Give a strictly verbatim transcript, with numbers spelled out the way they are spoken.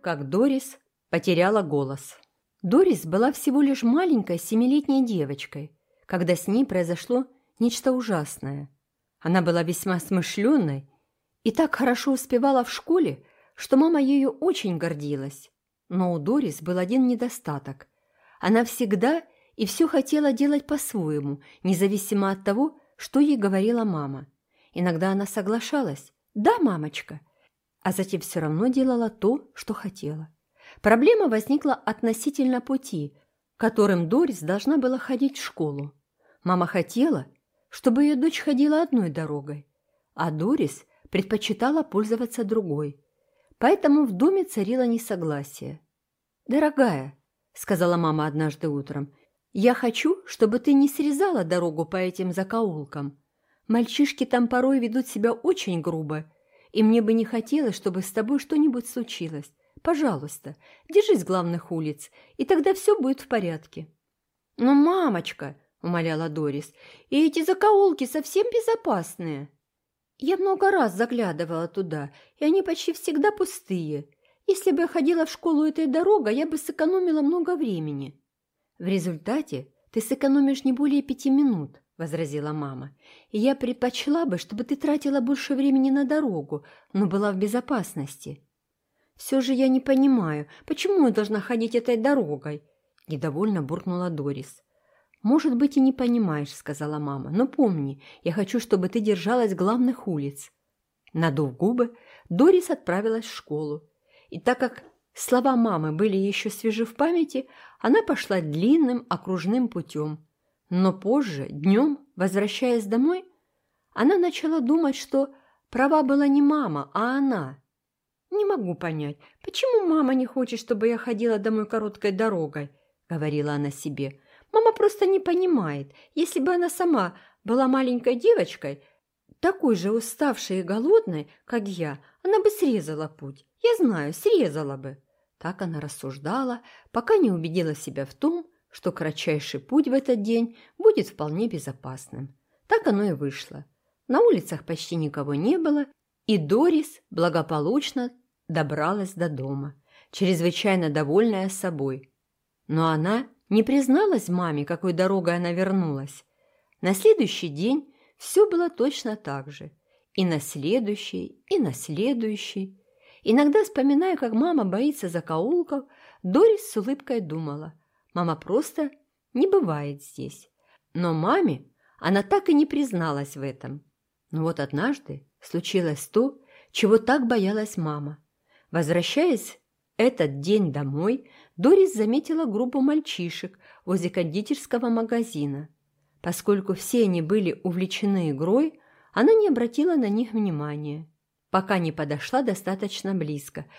Как Дорис потеряла голос. Дорис была всего лишь маленькой семилетней девочкой, когда с ней произошло нечто ужасное. Она была весьма смышленной и так хорошо успевала в школе, что мама ею очень гордилась. Но у Дорис был один недостаток. Она всегда и все хотела делать по-своему, независимо от того, что ей говорила мама. Иногда она соглашалась: «Да, мамочка», а затем все равно делала то, что хотела. Проблема возникла относительно пути, которым Дорис должна была ходить в школу. Мама хотела, чтобы ее дочь ходила одной дорогой, а Дорис предпочитала пользоваться другой. Поэтому в доме царило несогласие. «Дорогая», — сказала мама однажды утром, — «я хочу, чтобы ты не срезала дорогу по этим закоулкам. Мальчишки там порой ведут себя очень грубо, и мне бы не хотелось, чтобы с тобой что-нибудь случилось. Пожалуйста, держись главных улиц, и тогда все будет в порядке». «Но, мамочка», — умоляла Дорис, — «и эти закоулки совсем безопасные». «Я много раз заглядывала туда, и они почти всегда пустые. Если бы я ходила в школу этой дорогой, я бы сэкономила много времени». «В результате ты сэкономишь не более пяти минут», — возразила мама. «И я предпочла бы, чтобы ты тратила больше времени на дорогу, но была в безопасности». «Все же я не понимаю, почему я должна ходить этой дорогой?» – недовольно буркнула Дорис. «Может быть, и не понимаешь», – сказала мама, – «но помни, я хочу, чтобы ты держалась главных улиц». Надув губы, Дорис отправилась в школу. И так как слова мамы были еще свежи в памяти, она пошла длинным окружным путем. Но позже, днем, возвращаясь домой, она начала думать, что права была не мама, а она. «Не могу понять, почему мама не хочет, чтобы я ходила домой короткой дорогой?» – говорила она себе. «Мама просто не понимает. Если бы она сама была маленькой девочкой, такой же уставшей и голодной, как я, она бы срезала путь. Я знаю, срезала бы». Так она рассуждала, пока не убедила себя в том, что кратчайший путь в этот день будет вполне безопасным. Так оно и вышло. На улицах почти никого не было, и Дорис благополучно добралась до дома, чрезвычайно довольная собой. Но она не призналась маме, какой дорогой она вернулась. На следующий день все было точно так же. И на следующий, и на следующий. Иногда, вспоминая, как мама боится закоулков, Дорис с улыбкой думала: мама просто не бывает здесь. Но маме она так и не призналась в этом. Но вот однажды случилось то, чего так боялась мама. Возвращаясь этот день домой, Дорис заметила группу мальчишек возле кондитерского магазина. Поскольку все они были увлечены игрой, она не обратила на них внимания, пока не подошла достаточно близко,